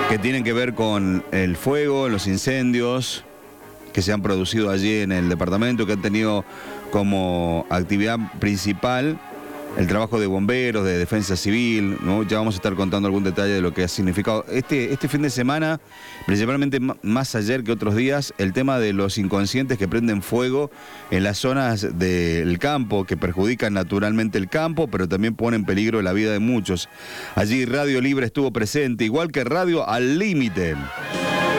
que tienen que ver con el fuego, los incendios que se han producido allí en el departamento, que han tenido como actividad principal el trabajo de bomberos, de defensa civil, ¿no? Ya vamos a estar contando algún detalle de lo que ha significado. Este fin de semana, principalmente más ayer que otros días, el tema de los inconscientes que prenden fuego en las zonas del campo, que perjudican naturalmente el campo, pero también ponen en peligro la vida de muchos. Allí Radio Libre estuvo presente, igual que Radio Al Límite.